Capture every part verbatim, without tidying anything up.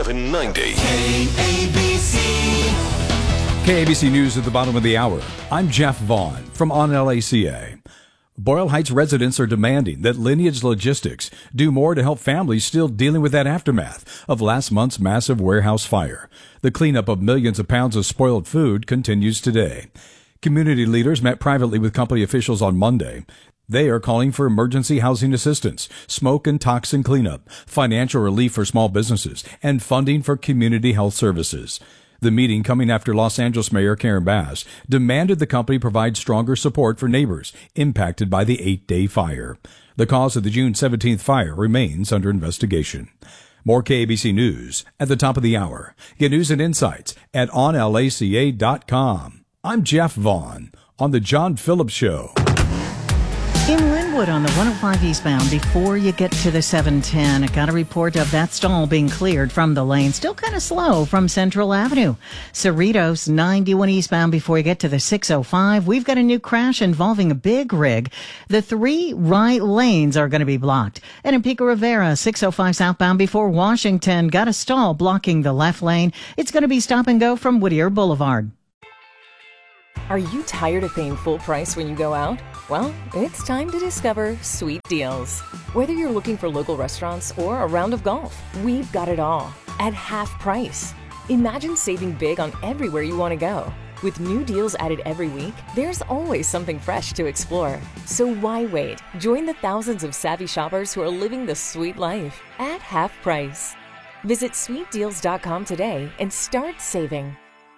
seven ninety. K A B C. K A B C News at the bottom of the hour. I'm Jeff Vaughn from On L A C A. Boyle Heights residents are demanding that Lineage Logistics do more to help families still dealing with that aftermath of last month's massive warehouse fire. The cleanup of millions of pounds of spoiled food continues today. Community leaders met privately with company officials on Monday. They are calling for emergency housing assistance, smoke and toxin cleanup, financial relief for small businesses, and funding for community health services. The meeting, coming after Los Angeles Mayor Karen Bass demanded the company provide stronger support for neighbors impacted by the eight-day fire. The cause of the June seventeenth fire remains under investigation. More K A B C News at the top of the hour. Get news and insights at on L A C A dot com. I'm Jeff Vaughn on The John Phillips Show. In Linwood on the one oh five eastbound, before you get to the seven ten, I got a report of that stall being cleared from the lane. Still kind of slow from Central Avenue. Cerritos ninety-one eastbound before you get to the six oh five. We've got a new crash involving a big rig. The three right lanes are going to be blocked. And in Pico Rivera, six oh five southbound before Washington, got a stall blocking the left lane. It's going to be stop and go from Whittier Boulevard. Are you tired of paying full price when you go out? Well, it's time to discover Sweet Deals. Whether you're looking for local restaurants or a round of golf, we've got it all at half price. Imagine saving big on everywhere you want to go. With new deals added every week, there's always something fresh to explore. So why wait? Join the thousands of savvy shoppers who are living the sweet life at half price. Visit sweet deals dot com today and start saving.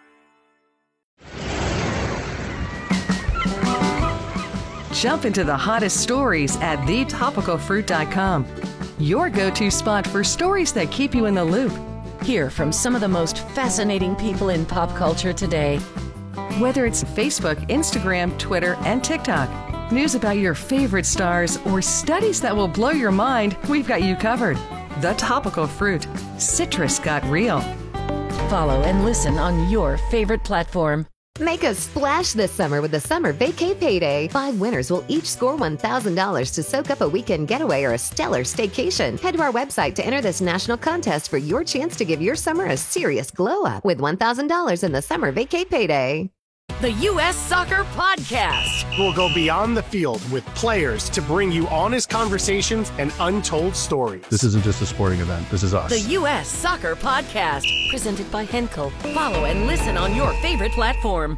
Jump into the hottest stories at the topical fruit dot com. Your go-to spot for stories that keep you in the loop. Hear from some of the most fascinating people in pop culture today. Whether it's Facebook, Instagram, Twitter, and TikTok, news about your favorite stars, or studies that will blow your mind, we've got you covered. The Topical Fruit. Citrus got real. Follow and listen on your favorite platform. Make a splash this summer with the Summer Vacay Payday. Five winners will each score one thousand dollars to soak up a weekend getaway or a stellar staycation. Head to our website to enter this national contest for your chance to give your summer a serious glow-up with one thousand dollars in the Summer Vacay Payday. The U S Soccer Podcast. We'll go beyond the field with players to bring you honest conversations and untold stories. This isn't just a sporting event. This is us. The U S Soccer Podcast. Presented by Henkel. Follow and listen on your favorite platform.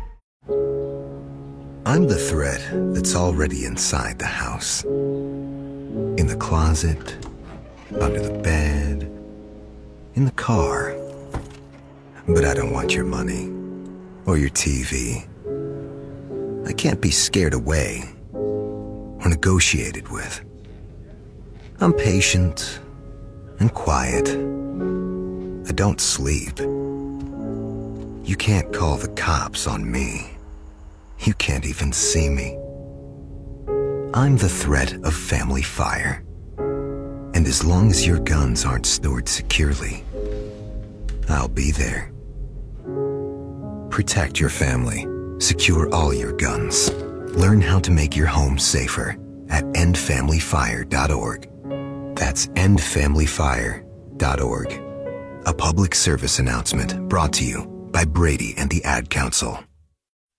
I'm the thread that's already inside the house. In the closet, under the bed, in the car. But I don't want your money or your T V. I can't be scared away or negotiated with. I'm patient and quiet. I don't sleep. You can't call the cops on me. You can't even see me. I'm the threat of family fire. And as long as your guns aren't stored securely, I'll be there. Protect your family. Secure all your guns. Learn how to make your home safer at end family fire dot org. That's end family fire dot org. A public service announcement brought to you by Brady and the Ad Council.